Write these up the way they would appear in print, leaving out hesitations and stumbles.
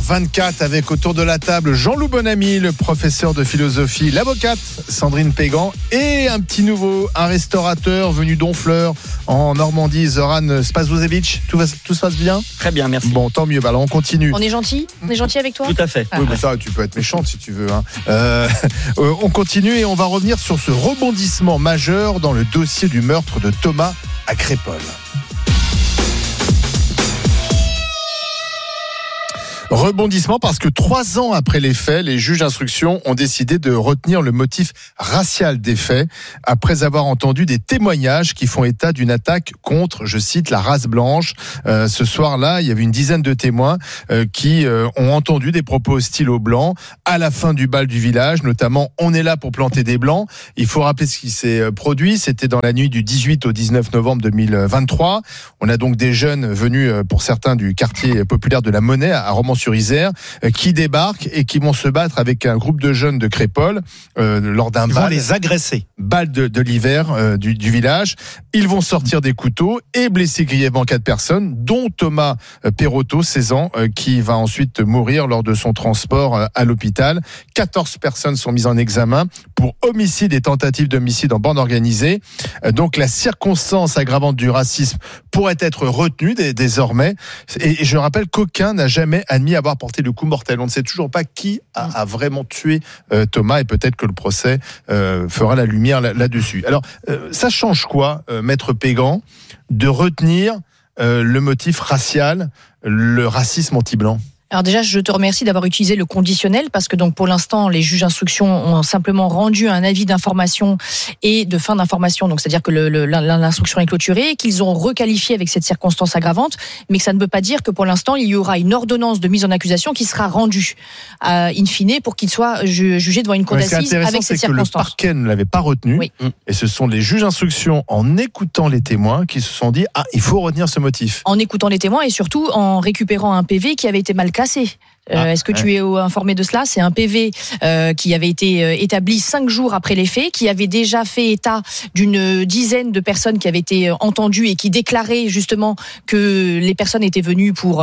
8h24 avec autour de la table Jean-Loup Bonamy, le professeur de philosophie, l'avocate Sandrine Pégan et un petit nouveau, un restaurateur venu d'Honfleur en Normandie, Zoran Spasojevic. Tout se passe bien ? Très bien, merci. Bon, tant mieux. Alors on continue. On est gentil avec toi ? Tout à fait. Oui, mais ça, tu peux être méchante si tu veux. On continue et on va revenir sur ce rebondissement majeur dans le dossier du meurtre de Thomas à Crépol. Rebondissement parce que 3 ans après les faits, les juges d'instruction ont décidé de retenir le motif racial des faits après avoir entendu des témoignages qui font état d'une attaque contre, je cite, la race blanche. Ce soir-là, il y avait une dizaine de témoins qui ont entendu des propos hostiles aux blancs à la fin du bal du village, notamment « On est là pour planter des blancs ». Il faut rappeler ce qui s'est produit. C'était dans la nuit du 18 au 19 novembre 2023. On a donc des jeunes venus, pour certains, du quartier populaire de la Monnaie à Romans-sur-Isère, qui débarquent et qui vont se battre avec un groupe de jeunes de Crépol lors d'un bal. Ils vont les agresser. Bal de l'hiver du village. Ils vont sortir des couteaux et blesser grièvement 4 personnes, dont Thomas Perotto, 16 ans, qui va ensuite mourir lors de son transport à l'hôpital. 14 personnes sont mises en examen pour homicide et tentative d'homicide en bande organisée. Donc la circonstance aggravante du racisme pourrait être retenue désormais. Et je rappelle qu'aucun n'a jamais admis avoir porté le coup mortel. On ne sait toujours pas qui a vraiment tué Thomas et peut-être que le procès fera la lumière là-dessus. Alors, ça change quoi, Maître Pégan, de retenir le motif racial, le racisme anti-blanc ? Alors déjà, je te remercie d'avoir utilisé le conditionnel parce que donc pour l'instant, les juges d'instruction ont simplement rendu un avis d'information et de fin d'information. Donc c'est-à-dire que l'instruction est clôturée, qu'ils ont requalifié avec cette circonstance aggravante, mais que ça ne veut pas dire que pour l'instant, il y aura une ordonnance de mise en accusation qui sera rendue in fine pour qu'il soit jugé devant une cour d'assises avec cette circonstance. Le parquet ne l'avait pas retenu, oui. Et ce sont les juges d'instruction, en écoutant les témoins, qui se sont dit « Ah, il faut retenir ce motif ». En écoutant les témoins et surtout en récupérant un PV qui avait été mal classé. Est-ce que tu es informé de cela ? C'est un PV qui avait été établi 5 jours après les faits, qui avait déjà fait état d'une dizaine de personnes qui avaient été entendues et qui déclaraient justement que les personnes étaient venues pour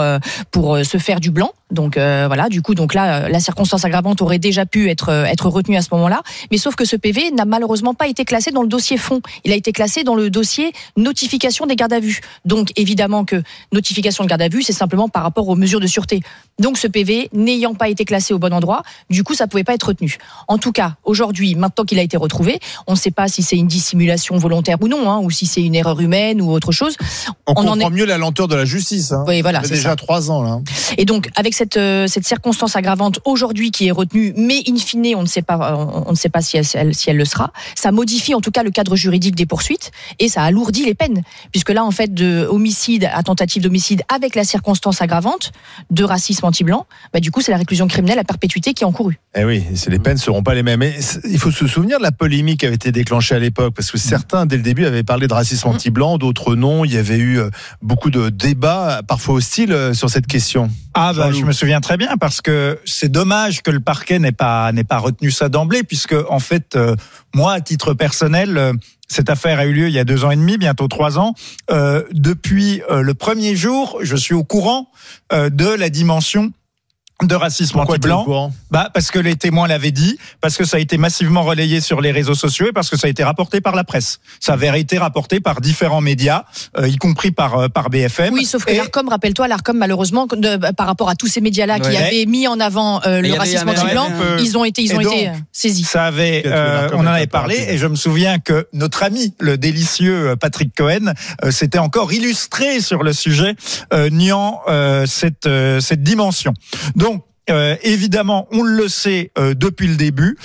se faire du blanc. Donc voilà, du coup, donc là, la circonstance aggravante aurait déjà pu être retenue à ce moment-là. Mais sauf que ce PV n'a malheureusement pas été classé dans le dossier fond. Il a été classé dans le dossier notification des gardes à vue. Donc évidemment que notification de garde à vue, c'est simplement par rapport aux mesures de sûreté. Donc ce PV n'ayant pas été classé au bon endroit, du coup ça pouvait pas être retenu. En tout cas, aujourd'hui, maintenant qu'il a été retrouvé, on ne sait pas si c'est une dissimulation volontaire ou non, ou si c'est une erreur humaine ou autre chose. On comprend mieux la lenteur de la justice. Oui, voilà, c'est déjà ça. 3 ans là. Et donc avec cette circonstance aggravante aujourd'hui qui est retenue, mais in fine on ne sait pas si elle le sera. Ça modifie en tout cas le cadre juridique des poursuites et ça alourdit les peines, puisque là en fait de homicide à tentative d'homicide avec la circonstance aggravante de racisme anti-blanc, du coup c'est la réclusion criminelle à perpétuité qui est encourue. Eh oui, les peines ne seront pas les mêmes. Mais il faut se souvenir de la polémique qui avait été déclenchée à l'époque, parce que certains dès le début avaient parlé de racisme anti-blanc, d'autres non. Il y avait eu beaucoup de débats, parfois hostiles, sur cette question. Je me souviens très bien, parce que c'est dommage que le parquet n'ait pas retenu ça d'emblée, puisque en fait, moi, à titre personnel, cette affaire a eu lieu il y a 2 ans et demi, bientôt 3 ans. Depuis le premier jour, je suis au courant de la dimension de racisme anti-blanc. Parce que les témoins l'avaient dit, parce que ça a été massivement relayé sur les réseaux sociaux et parce que ça a été rapporté par la presse. Ça avait été rapporté par différents médias, y compris par BFM. Oui, sauf que l'ARCOM, rappelle-toi, l'ARCOM, malheureusement, par rapport à tous ces médias-là qui avaient mis en avant le racisme anti-blanc, ils ont été saisis. Ça avait, on en avait parlé, et je me souviens que notre ami, le délicieux Patrick Cohen, s'était encore illustré sur le sujet, niant cette dimension. Donc, évidemment, on le sait depuis le début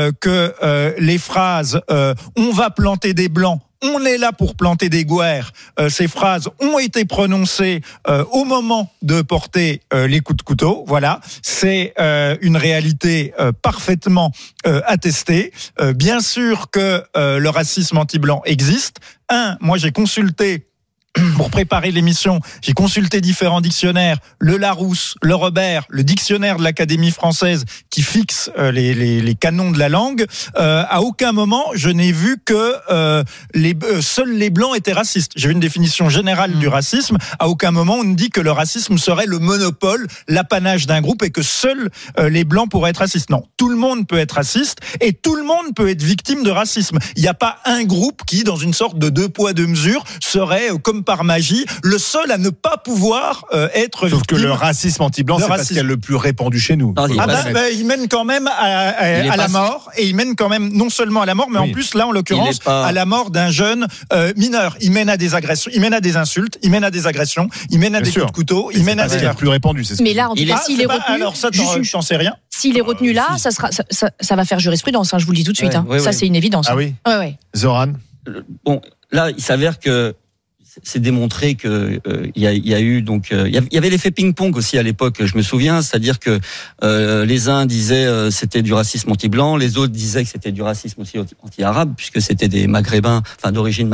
que les phrases on va planter des blancs, on est là pour planter des guerres, ces phrases ont été prononcées au moment de porter les coups de couteau. Voilà, c'est une réalité parfaitement attestée. Bien sûr que le racisme anti-blanc existe. Moi j'ai consulté pour préparer l'émission, j'ai consulté différents dictionnaires, le Larousse, le Robert, le dictionnaire de l'Académie française qui fixe les canons de la langue. À aucun moment, je n'ai vu que seuls les Blancs étaient racistes. J'ai vu une définition générale du racisme. À aucun moment, on ne dit que le racisme serait le monopole, l'apanage d'un groupe et que seuls les Blancs pourraient être racistes. Non, tout le monde peut être raciste et tout le monde peut être victime de racisme. Il n'y a pas un groupe qui, dans une sorte de 2 poids 2 mesures, serait, comme par magie, le seul à ne pas pouvoir être Sauf victime. que le racisme anti-blanc, c'est parce qu'il y a le plus répandu chez nous. Il mène quand même à la mort, et il mène quand même non seulement à la mort, mais en plus, là, en l'occurrence, à la mort d'un jeune mineur. Il mène à des agressions, il mène à des insultes, il mène à des agressions, il mène à des coups de couteau, il mène à des... C'est le plus répandu, c'est ce mais là, en tout cas, s'il est retenu... Alors ça, j'en sais rien. S'il est retenu là, ça va faire jurisprudence, je vous le dis tout de suite. Ça, c'est une évidence. Ah oui. Ouais. Zoran. Bon, là, il s'avère que c'est démontré que il y a eu donc il y avait l'effet ping-pong aussi à l'époque, je me souviens, c'est-à-dire que les uns disaient c'était du racisme anti-blanc, les autres disaient que c'était du racisme aussi anti-arabe puisque c'était des maghrébins, enfin d'origine